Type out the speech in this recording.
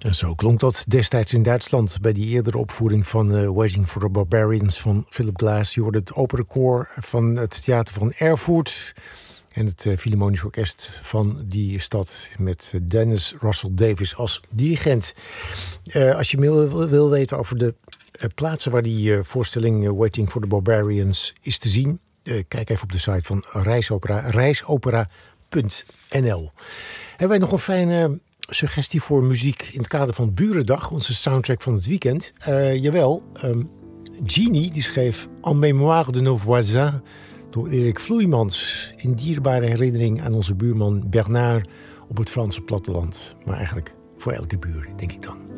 En zo klonk dat destijds in Duitsland bij die eerdere opvoering van Waiting for the Barbarians van Philip Glass. Je hoorde het operekoor van het theater van Erfurt en het Philharmonisch Orkest van die stad met Dennis Russell Davies als dirigent. Als je meer wil weten over de plaatsen waar die voorstelling Waiting for the Barbarians is te zien, kijk even op de site van reisopera.nl. Hebben wij nog een fijne suggestie voor muziek in het kader van Burendag, onze soundtrack van het weekend? Genie die schreef En mémoire de nos voisins door Erik Vloeimans in dierbare herinnering aan onze buurman Bernard op het Franse platteland. Maar eigenlijk voor elke buur, denk ik dan.